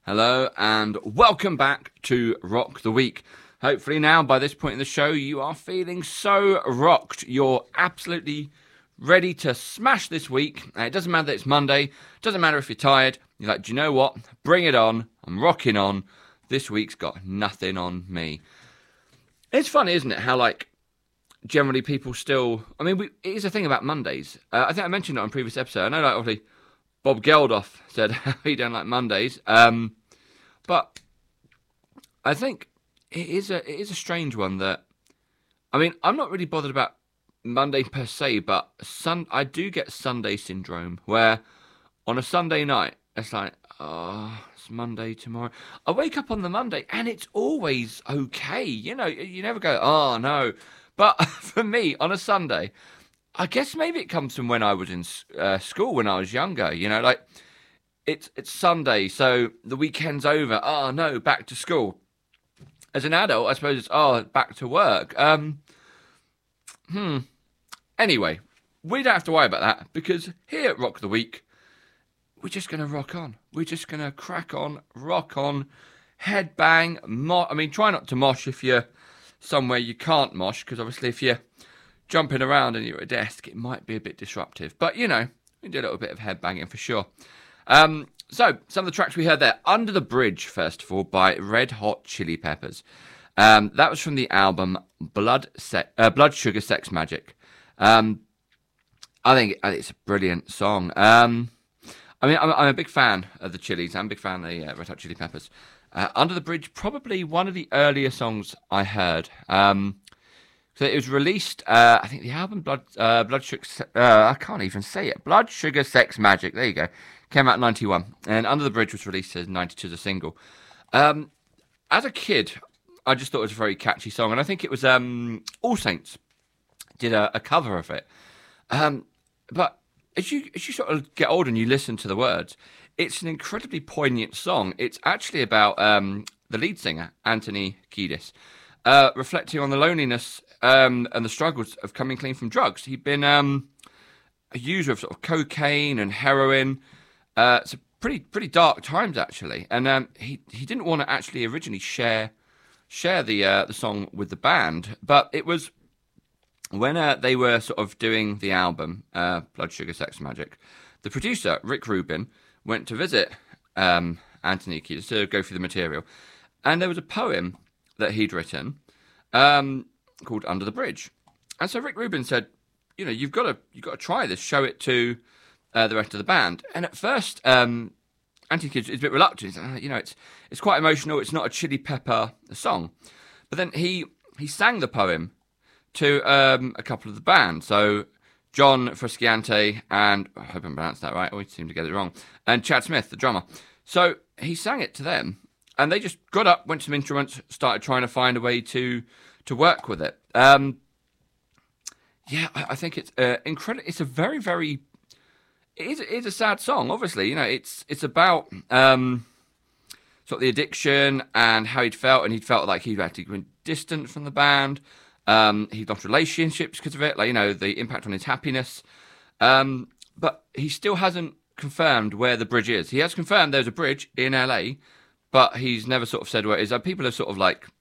Hello and welcome back to Rock the Week. Hopefully now, by this point in the show, you are feeling so rocked. You're absolutely ready to smash this week. It doesn't matter that it's Monday. It doesn't matter if you're tired. You're like, do you know what? Bring it on. I'm rocking on. This week's got nothing on me. It's funny, isn't it, how, generally people still... it is a thing about Mondays. I think I mentioned it on a previous episode. I know, obviously, Bob Geldof said he don't like Mondays. But I think it is a strange one that... I'm not really bothered about Monday per se, but I do get Sunday syndrome, where on a Sunday night, it's like, oh, it's Monday tomorrow. I wake up on the Monday, and it's always okay. You know, you never go, oh, no. But for me, on a Sunday, I guess maybe it comes from when I was in school when I was younger. You know, it's Sunday, so the weekend's over. Oh, no, back to school. As an adult, I suppose it's, back to work. Anyway, we don't have to worry about that, because here at Rock the Week, we're just going to rock on. We're just going to crack on, rock on, headbang, try not to mosh if you're somewhere you can't mosh, because obviously if you're jumping around and you're at a desk, it might be a bit disruptive. But, you know, we can do a little bit of headbanging for sure. So, some of the tracks we heard there. Under the Bridge, first of all, by Red Hot Chili Peppers. That was from the album Blood Sugar Sex Magik. I think it's a brilliant song. I'm a big fan of the Chili's. I'm a big fan of the Red Hot Chili Peppers. Under the Bridge, probably one of the earlier songs I heard. So it was released, I think the album Blood Sugar... I can't even say it. Blood Sugar Sex Magik. There you go. Came out in 91. And Under the Bridge was released as 92 as a single. As a kid, I just thought it was a very catchy song. And I think it was All Saints did a cover of it. But as you sort of get older and you listen to the words, it's an incredibly poignant song. It's actually about the lead singer, Anthony Kiedis, reflecting on the loneliness and the struggles of coming clean from drugs. He'd been a user of sort of cocaine and heroin. It's a pretty dark times, actually. And he didn't want to actually originally share the song with the band, but it was when they were sort of doing the album Blood Sugar Sex Magik, the producer Rick Rubin went to visit Anthony Kiedis to go through the material, and there was a poem that he'd written called Under the Bridge. And so Rick Rubin said, you know, you've got to try this, show it to the rest of the band. And at first, Anthony Kiedis is a bit reluctant. He's like, it's quite emotional. It's not a Chili Pepper song. But then he sang the poem to a couple of the band. So John Frusciante and, I hope I pronounced that right, I always seem to get it wrong, and Chad Smith, the drummer. So he sang it to them, and they just got up, went to some instruments, started trying to find a way to work with it. I think it's incredible. It's a very, very... It is a sad song, obviously. You know, it's about sort of the addiction and how he'd felt, and he'd felt like he'd actually been distant from the band. He'd lost relationships because of it, the impact on his happiness. But he still hasn't confirmed where the bridge is. He has confirmed there's a bridge in LA, but he's never sort of said where it is. People have sort of